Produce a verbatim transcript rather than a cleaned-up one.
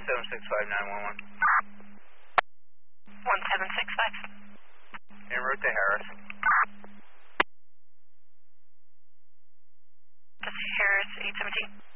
seven six five nine one one. one seven six five. En route to Harris. This is Harris eight seventeen.